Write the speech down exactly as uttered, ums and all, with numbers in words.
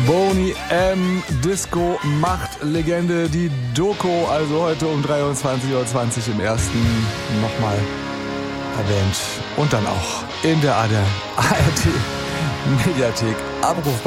Boney M. Disco Macht Legende, die Doku, also heute um dreiundzwanzig Uhr zwanzig im ersten nochmal erwähnt und dann auch in der A R D Mediathek abrufbar.